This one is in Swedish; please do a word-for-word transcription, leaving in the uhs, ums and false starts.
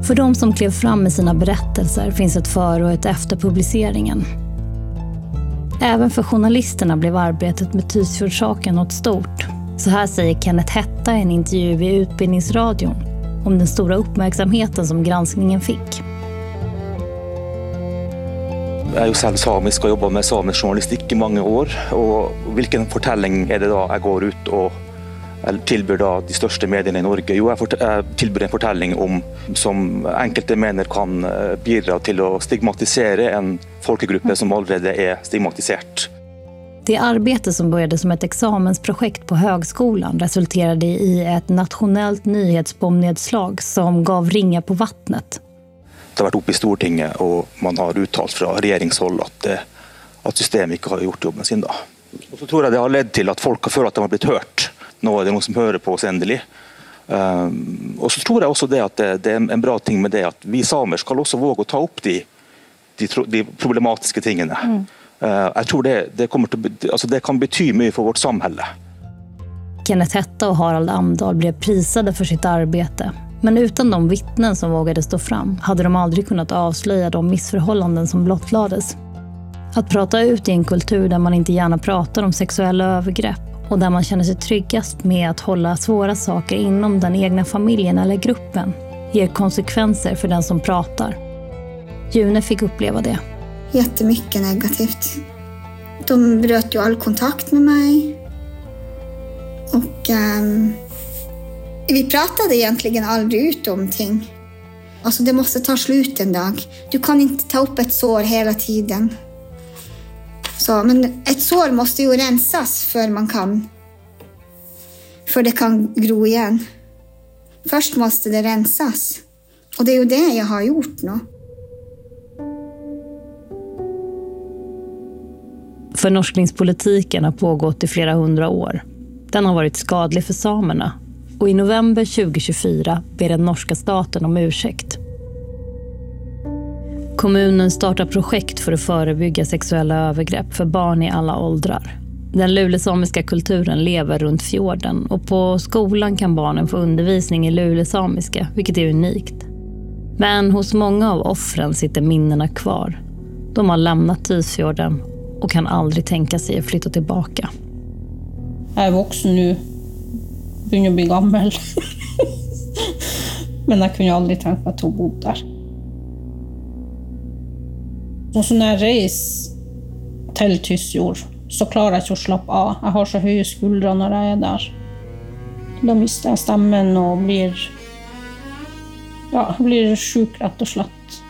För de som klev fram med sina berättelser finns ett före och ett efter publiceringen. Även för journalisterna blev arbetet med Tysfjordsaken något stort. Så här säger Kenneth Hetta i en intervju i Utbildningsradion om den stora uppmärksamheten som granskningen fick. Jag är ju själv samisk och jobbar med samisk journalistik i många år. Och vilken fortelling är det då jag går ut och tilbyr då de största medierna i Norge? Jo, jag tilbyr en fortelling om som enkelte mener kan bidra till att stigmatisera en folkgrupp som allerede är stigmatiserat. Det arbete som började som ett examensprojekt på högskolan resulterade i ett nationellt nyhetsbombnedslag som gav ringar på vattnet. Det har varit uppe i Stortinget och man har uttalt från regeringshåll att, att systemet inte har gjort jobben sin. Då. Och så tror jag det har lett till att folk har för att de har blivit hört. Nu är det någon som hör på oss ändelig. Um, och så tror jag också det att det, det är en bra ting med det att vi samer ska också våga ta upp de, de, de problematiska tingene. Mm. Uh, jag tror det, det, kommer till, alltså det kan betyda mycket för vårt samhälle. Kenneth Hetta och Harald Amdahl blev prisade för sitt arbete. Men utan de vittnen som vågade stå fram hade de aldrig kunnat avslöja de missförhållanden som blottlades. Att prata ut i en kultur där man inte gärna pratar om sexuella övergrepp och där man känner sig tryggast med att hålla svåra saker inom den egna familjen eller gruppen ger konsekvenser för den som pratar. June fick uppleva det. Jättemycket negativt. De bröt ju all kontakt med mig. Och um, vi pratade egentligen aldrig ut om ting. Alltså det måste ta slut en dag. Du kan inte ta upp ett sår hela tiden. Så, men ett sår måste ju rensas för man kan. För det kan gro igen. Först måste det rensas. Och det är ju det jag har gjort nu. Förnorskningspolitiken har pågått i flera hundra år. Den har varit skadlig för samerna. Och i november tjugohundratjugofyra ber den norska staten om ursäkt. Kommunen startar projekt för att förebygga sexuella övergrepp för barn i alla åldrar. Den lulesamiska kulturen lever runt fjorden och på skolan kan barnen få undervisning i lulesamiska, vilket är unikt. Men hos många av offren sitter minnena kvar. De har lämnat Tysfjorden och kan aldrig tänka sig att flytta tillbaka. Jag är vuxen nu. Börjar bli gammal. Men jag kunde aldrig tänka mig att hon bodde där. Och så när jag reser till Tysfjord så klarar jag inte att slappa av. Jag har så höga skuldrar när jag är där. Då mister jag stämmen och blir, ja, blir sjuk rätt och slett.